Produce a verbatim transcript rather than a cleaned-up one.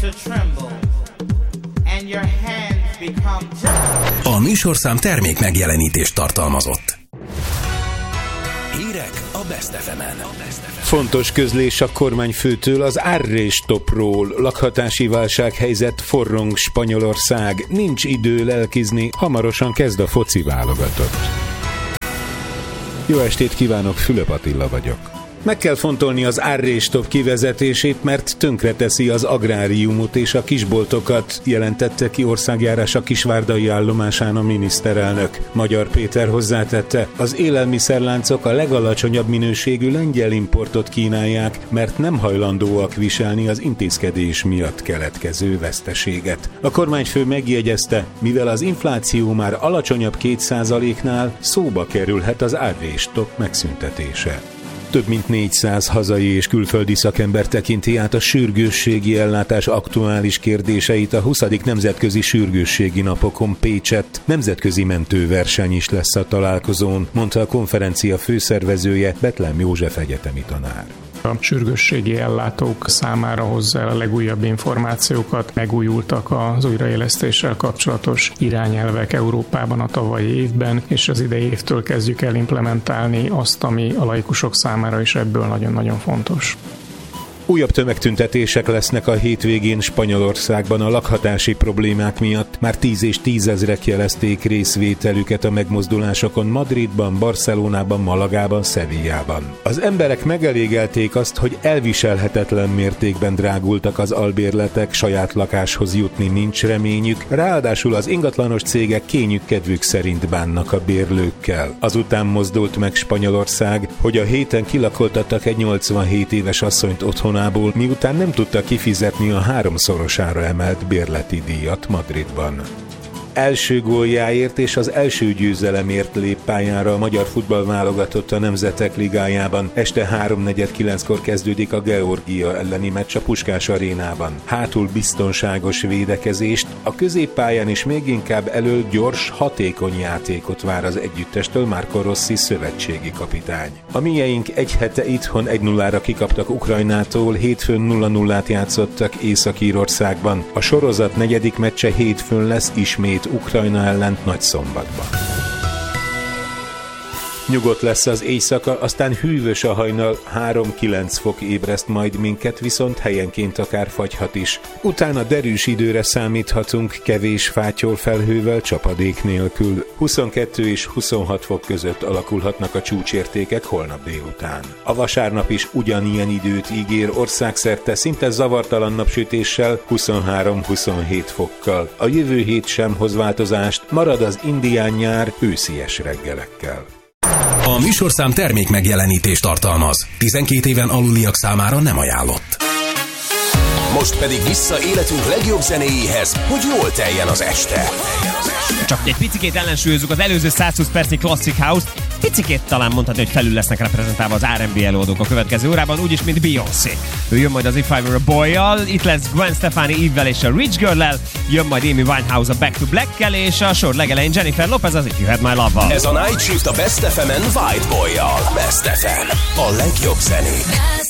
A műsorszám termék megjelenítést tartalmazott. Hírek a Best ef emen. Fontos közlés a kormányfőtől az árrés-stopról. Lakhatási válsághelyzet, forrong Spanyolország. Nincs idő lelkizni, hamarosan kezd a foci válogatott. Jó estét kívánok, Fülöp Attila vagyok. Meg kell fontolni az árrés-stop kivezetését, mert tönkreteszi az agráriumot és a kisboltokat, jelentette ki országjárása kisvárdai állomásán a miniszterelnök. Magyar Péter hozzátette, az élelmiszerláncok a legalacsonyabb minőségű lengyel importot kínálják, mert nem hajlandóak viselni az intézkedés miatt keletkező veszteséget. A kormányfő megjegyezte, mivel az infláció már alacsonyabb két százaléknál, szóba kerülhet az árrés-stop megszüntetése. Több mint négyszáz hazai és külföldi szakember tekinti át a sürgősségi ellátás aktuális kérdéseit a huszadik nemzetközi sürgősségi napokon Pécsett. Nemzetközi mentőverseny is lesz a találkozón, mondta a konferencia főszervezője, Bethlen József egyetemi tanár. A sürgősségi ellátók számára hozzá a legújabb információkat, megújultak az újraélesztéssel kapcsolatos irányelvek Európában a tavalyi évben, és az idei évtől kezdjük el implementálni azt, ami a laikusok számára is ebből nagyon-nagyon fontos. Újabb tömegtüntetések lesznek a hétvégén Spanyolországban a lakhatási problémák miatt. Már tíz és tízezrek jelezték részvételüket a megmozdulásokon Madridban, Barcelonában, Malagában, Sevillában. Az emberek megelégelték azt, hogy elviselhetetlen mértékben drágultak az albérletek, saját lakáshoz jutni nincs reményük, ráadásul az ingatlanos cégek kényük kedvük szerint bánnak a bérlőkkel. Azután mozdult meg Spanyolország, hogy a héten kilakoltattak egy nyolcvanhét éves asszonyt otthon, miután nem tudta kifizetni a háromszorosára emelt bérleti díjat Madridban. Első góljáért és az első győzelemért lép pályára a magyar futballválogatott a Nemzetek Ligájában. Este háromnegyed kilenckor kezdődik a Georgia elleni meccs a Puskás arénában. Hátul biztonságos védekezést, a középpályán is még inkább elől gyors, hatékony játékot vár az együttestől Marco Rossi szövetségi kapitány. A mieink egy hete itthon egy nullára kikaptak Ukrajnától, hétfőn nulla nullát játszottak Észak-Írországban. A sorozat negyedik meccse hétfőn lesz ismét Ukrajna ellen Nagyszombatban. Nyugodt lesz az éjszaka, aztán hűvös a hajnal, három-kilenc fok ébreszt majd minket, viszont helyenként akár fagyhat is. Utána derűs időre számíthatunk, kevés fátyol felhővel, csapadék nélkül. huszonkettő és huszonhat fok között alakulhatnak a csúcsértékek holnap délután. A vasárnap is ugyanilyen időt ígér, országszerte szinte zavartalan napsütéssel, huszonhárom-huszonhét fokkal. A jövő hét sem hoz változást, marad az indián nyár őszies reggelekkel. A műsorszám termék megjelenítést tartalmaz. tizenkét éven aluliak számára nem ajánlott. Most pedig vissza életünk legjobb zenéjéhez, hogy jól teljen az este. Csak egy picikét ellensúlyozzuk az előző százhúsz percnyi Classic House-t, picikét talán mondhatni, hogy felül lesznek reprezentálva az er and bé előadók a következő órában, úgyis, mint Beyoncé. Ő jön majd az If I Were a Boy-jal, itt lesz Gwen Stefani Eve-vel és a Rich Girl-lel, jön majd Amy Winehouse a Back to Black-kel, és a sor legelején Jennifer Lopez az If You Had My Love-val. Ez a Night Shift a Best ef emen White Boy-jal. Best ef em, a legjobb zenék.